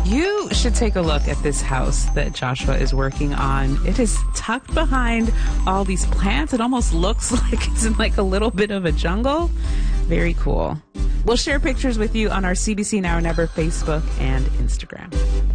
You should take a look at this house that Joshua is working on. It is tucked behind all these plants. It almost looks like it's in like a little bit of a jungle. Very cool. We'll share pictures with you on our CBC Now or Never Facebook and Instagram.